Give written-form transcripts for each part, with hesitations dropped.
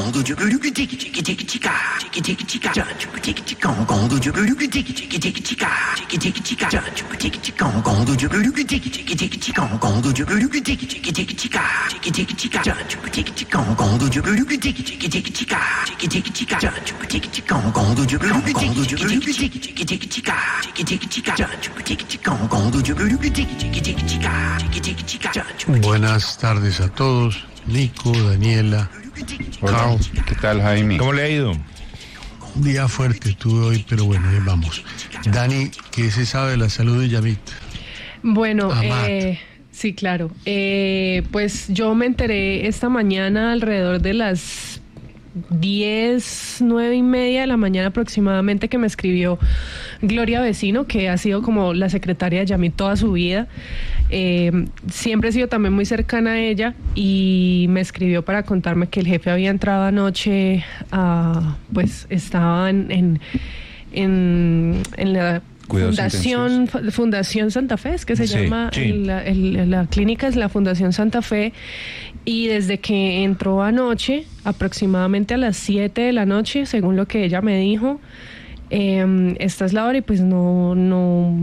Buenas tardes a todos, Nico, Daniela, Hola, ¿qué tal, Jaime? ¿Cómo le ha ido? Un día fuerte tuve hoy, pero bueno, ahí vamos. Dani, ¿qué se sabe de la salud de Yamit? Bueno, sí, claro. Pues yo me enteré esta mañana alrededor de las 9:30 de la mañana aproximadamente, que me escribió Gloria Vecino, que ha sido como la secretaria de Yamit toda su vida. Siempre he sido también muy cercana a ella y me escribió para contarme que el jefe había entrado anoche, pues estaba en la Fundación Santa Fe, es que se llama, sí. la clínica es la Fundación Santa Fe, y desde que entró anoche, aproximadamente a las 7 de la noche, según lo que ella me dijo, esta es la hora y pues no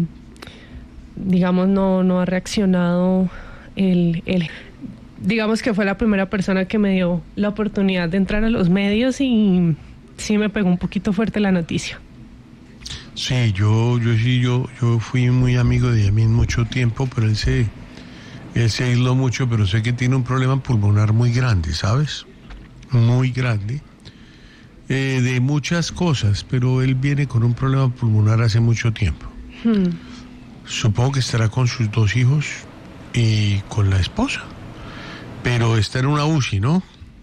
ha reaccionado digamos que fue la primera persona que me dio la oportunidad de entrar a los medios y sí me pegó un poquito fuerte la noticia. Sí, yo fui muy amigo de Yamit mucho tiempo, pero él se aisló mucho, pero sé que tiene un problema pulmonar muy grande, ¿sabes? Muy grande. De muchas cosas, pero él viene con un problema pulmonar hace mucho tiempo. Supongo que estará con sus 2 hijos y con la esposa, pero está en una UCI, ¿no?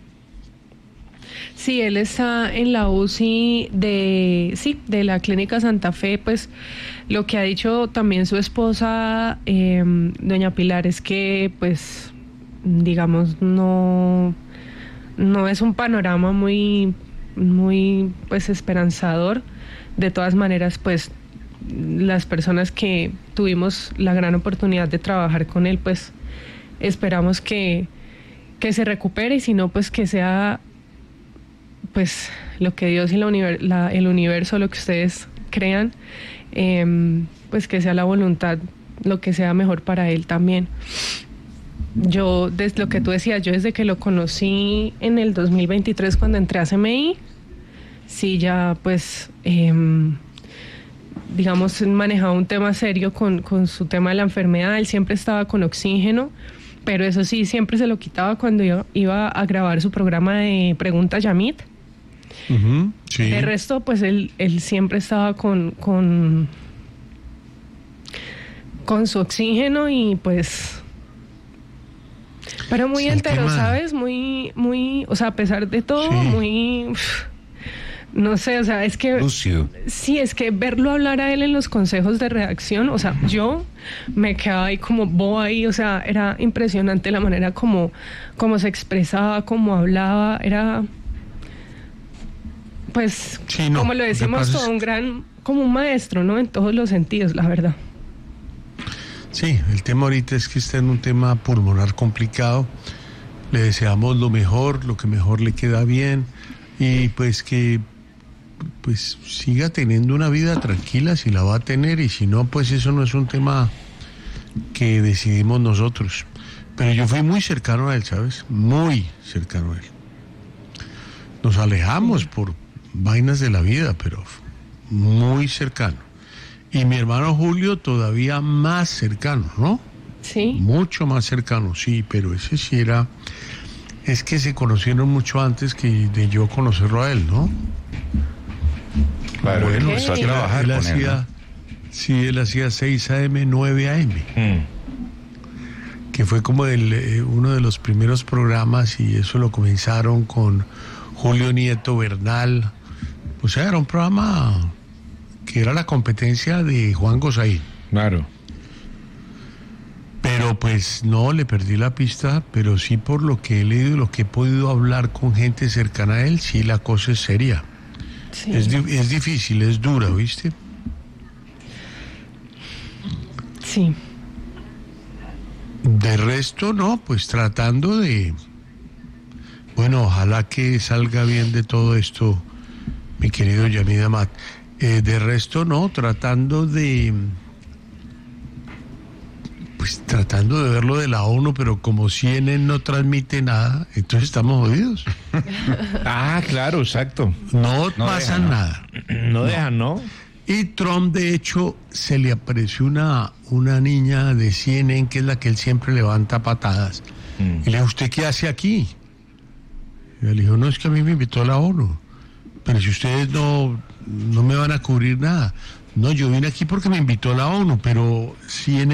Sí, él está en la UCI de la Clínica Santa Fe. Pues lo que ha dicho también su esposa, doña Pilar, es que pues digamos no es un panorama muy pues esperanzador. De todas maneras, pues las personas que tuvimos la gran oportunidad de trabajar con él, pues esperamos que se recupere, y si no, pues que sea pues lo que Dios y el universo, lo que ustedes crean, pues que sea la voluntad, lo que sea mejor para él también. Yo, desde lo que tú decías, yo desde que lo conocí en el 2023 cuando entré a CMI, sí, ya pues digamos manejaba un tema serio con su tema de la enfermedad. Él siempre estaba con oxígeno, pero eso sí, siempre se lo quitaba cuando iba a grabar su programa de Pregunta Yamit. Sí. De resto, pues él siempre estaba con su oxígeno y pues... Pero muy entero, ¿sabes? Muy, o sea, a pesar de todo, sí, muy... No sé, o sea, es que... Lúcido. Sí, es que verlo hablar a él en los consejos de redacción, o sea, yo me quedaba ahí como boba ahí, o sea, era impresionante la manera como se expresaba, como hablaba, era... Pues, sí, no, como lo decimos, todo como un maestro, ¿no? En todos los sentidos, la verdad. Sí, el tema ahorita es que está en un tema pulmonar complicado. Le deseamos lo mejor, lo que mejor le queda bien, y pues que pues siga teniendo una vida tranquila si la va a tener, y si no, pues eso no es un tema que decidimos nosotros. Pero yo fui muy cercano a él, ¿sabes? Muy cercano a él. Nos alejamos por vainas de la vida, pero muy cercano. Y mi hermano Julio todavía más cercano, ¿no? Sí. Mucho más cercano, sí, pero ese sí era... Es que se conocieron mucho antes que de yo conocerlo a él, ¿no? Claro, Bueno, empezó a trabajar con él, ¿no? Sí, él hacía 6 AM, 9 AM. Que fue como uno de los primeros programas, y eso lo comenzaron con Julio Nieto Bernal. O sea, era un programa que era la competencia de Juan Gosaín. Claro. Pero pues no, le perdí la pista, pero sí por lo que he leído y lo que he podido hablar con gente cercana a él, sí la cosa es seria. Sí. Es difícil, es dura, ¿viste? Sí. De resto, no, pues tratando de Bueno, ojalá que salga bien de todo esto, mi querido Yamid Amat. De resto, no, tratando de verlo de la ONU, pero como CNN no transmite nada, entonces estamos jodidos. Claro, exacto. No pasa dejan, nada. No dejan, ¿no? Y Trump, de hecho, se le apareció una niña de CNN, que es la que él siempre levanta patadas. Y le dijo, ¿usted qué hace aquí? Y él dijo, no, es que a mí me invitó a la ONU. Pero si ustedes no me van a cubrir nada. No, yo vine aquí porque me invitó la ONU, pero CNN